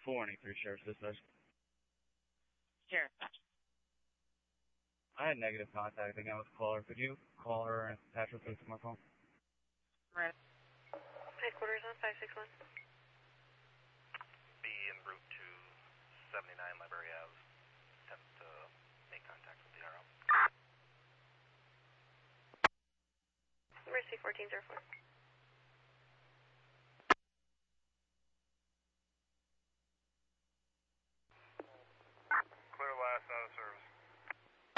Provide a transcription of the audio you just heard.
493 Sheriff's Dispatch. Sheriff. I had negative contact again with the caller. Could you call her and patch her through to my phone? Right. Headquarters on 561. Be en route to 79 Library Ave. Attempt to make contact with the RL. Mercy 1404.